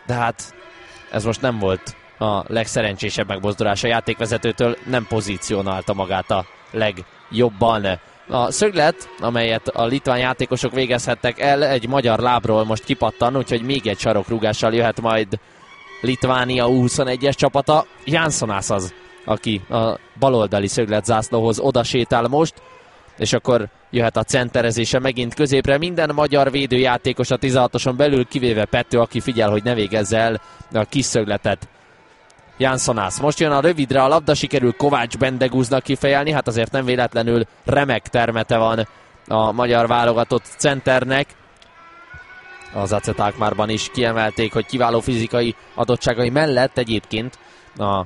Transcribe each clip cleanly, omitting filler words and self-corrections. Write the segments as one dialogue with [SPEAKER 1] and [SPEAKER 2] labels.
[SPEAKER 1] de hát ez most nem volt a legszerencsésebb megmozdulás a játékvezetőtől, nem pozícionálta magát a legjobban. A szöglet, amelyet a litván játékosok végezhettek el, egy magyar lábról most kipattan, úgyhogy még egy sarokrúgással jöhet majd Litvánia U21-es csapata. Janssonász az, aki a baloldali szöglet zászlóhoz odasétál most, és akkor jöhet a centerezése megint középre. Minden magyar védőjátékos a 16-oson belül, kivéve Pető, aki figyel, hogy ne végezze el a kis szögletet. Janssonász. Most jön a rövidre a labda, sikerül Kovács Bendegúznak kifejelni, hát azért nem véletlenül remek termete van a magyar válogatott centernek. Az AC Alkmaarban is kiemelték, hogy kiváló fizikai adottságai mellett egyébként a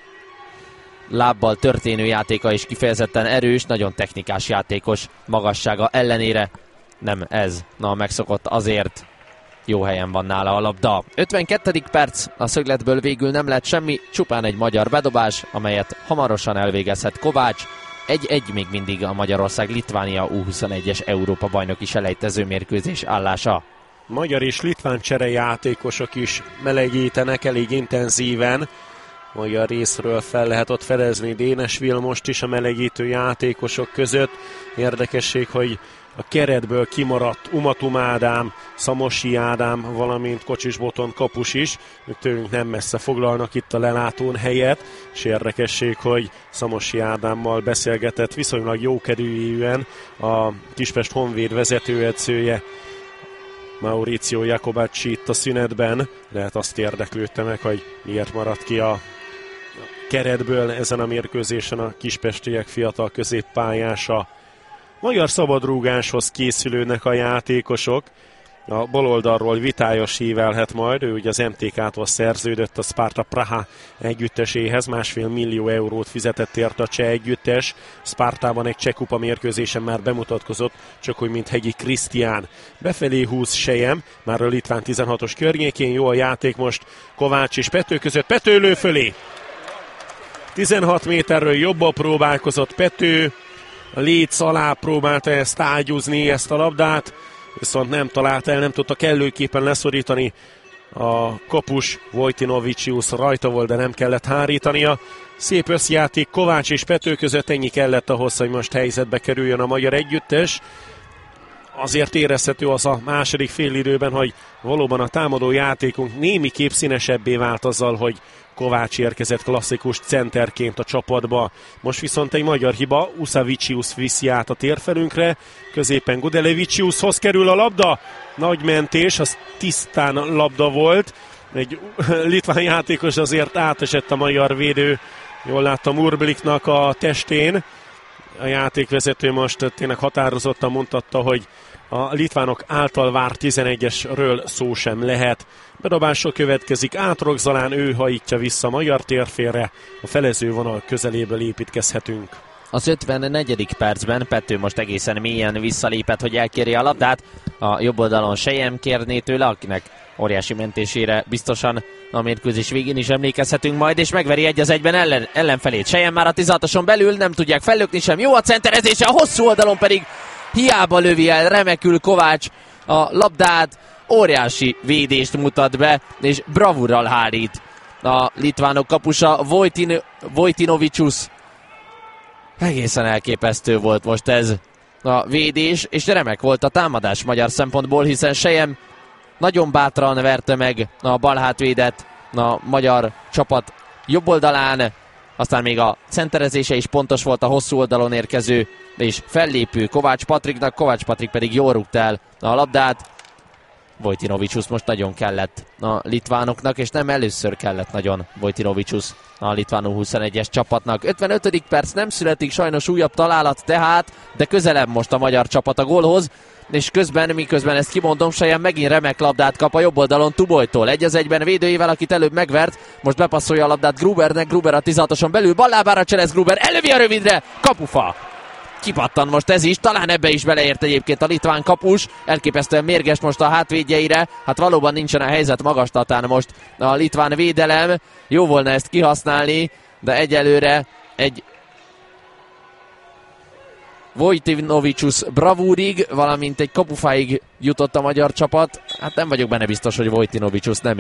[SPEAKER 1] lábbal történő játéka is kifejezetten erős, nagyon technikás játékos magassága ellenére nem ez. Na, megszokott, azért jó helyen van nála a labda. 52. perc, a szögletből végül nem lett semmi, csupán egy magyar bedobás, amelyet hamarosan elvégezhet Kovács. 1-1 még mindig a Magyarország-Litvánia U21-es Európa-bajnoki selejtező mérkőzés állása.
[SPEAKER 2] Magyar és litván cserejátékosok is melegítenek elég intenzíven. Magyar részről fel lehet ott fedezni Dénesville most is a melegítő játékosok között. Érdekesség, hogy a keretből kimaradt Umatum Ádám, Szamosi Ádám, valamint Kocsis Boton kapus is. Ők tőlünk nem messze foglalnak itt a lelátón helyet, és érdekesség, hogy Szamosi Ádámmal beszélgetett viszonylag jókedvűen a Kispest Honvéd vezetőedzője, Mauricio Jacobacci itt a szünetben. Lehet azt érdeklődte meg, hogy miért maradt ki a keretből ezen a mérkőzésen a kispestiek fiatal középpályása. Magyar szabadrúgáshoz készülődnek a játékosok. A baloldalról Vitályos hívelhet majd, ő ugye az MTK-tól szerződött a Sparta Praha együtteséhez, 1,5 millió eurót fizetett érte a cseh együttes. Spartában egy cseh kupa mérkőzésen már bemutatkozott, csak úgy, mint Hegyi Krisztián. Befelé húz Sejem, már a litván 16-os környékén, jó a játék most Kovács és Pető között, Pető lő fölé! 16 méterről jobban próbálkozott Pető, a léc alá próbálta ezt ágyúzni, ezt a labdát, viszont nem találta el, nem tudta kellőképpen leszorítani a kapus. Vojtinovicius rajta volt, de nem kellett hárítania. Szép összjáték Kovács és Pető között, ennyi kellett ahhoz, hogy most helyzetbe kerüljön a magyar együttes. Azért érezhető az a második félidőben, hogy valóban a támadó játékunk némiképp színesebbé vált azzal, hogy Kovács érkezett klasszikus centerként a csapatba. Most viszont egy magyar hiba, Usavicius viszi át a térfelünkre, középen Gudeleviciushoz kerül a labda, nagy mentés, az tisztán labda volt, egy litván játékos azért átesett a magyar védő, jól látta Murbliknak a testén. A játékvezető most tényleg határozottan mondhatta, hogy a litvánok által várt 11-esről szó sem lehet. Bedobások következik, Átrok Zalán, ő hajítja vissza a magyar térfélre, a felezővonal közeléből építkezhetünk.
[SPEAKER 1] Az 54. percben Pető most egészen mélyen visszalépett, hogy elkérje a labdát. A jobb oldalon Sejem kérné tőle, akinek óriási mentésére biztosan a mérkőzés végén is emlékezhetünk majd, és megveri 1-1-ben ellenfelét. Sejem már a 16-oson belül, nem tudják fellökni sem. Jó a centerezése, a hosszú oldalon pedig hiába lövi el remekül Kovács a labdát, óriási védést mutat be, és bravúrral hárít a litvánok kapusa. Vojtinovicius. Egészen elképesztő volt most ez a védés, és remek volt a támadás magyar szempontból, hiszen Sejem nagyon bátran verte meg a balhátvédet a magyar csapat jobb oldalán, aztán még a centerezése is pontos volt a hosszú oldalon érkező és fellépő Kovács Patriknak, Kovács Patrik pedig jól rúgta el a labdát. Vojtinovicius most nagyon kellett a litvánoknak, és nem először kellett nagyon Vojtinovicius a litván U21-es csapatnak. 55. perc, nem születik sajnos újabb találat tehát, de közelebb most a magyar csapat a gólhoz, és miközben ezt kimondom, Sejem megint remek labdát kap a jobb oldalon Tubolytól. 1-1-ben védőjével, akit előbb megvert, most bepasszolja a labdát Grubernek, Gruber a 16-oson belül, ballábára cselez Gruber, elővi a rövidre, kapufa! Kipattan most ez is, talán ebbe is beleért egyébként a litván kapus, elképesztően mérges most a hátvédjeire, hát valóban nincsen a helyzet magaslatán most a litván védelem, jó volna ezt kihasználni, de egyelőre egy Vojtinovicius bravúrig, valamint egy kapufáig jutott a magyar csapat, hát nem vagyok benne biztos, hogy Vojtinovicius nem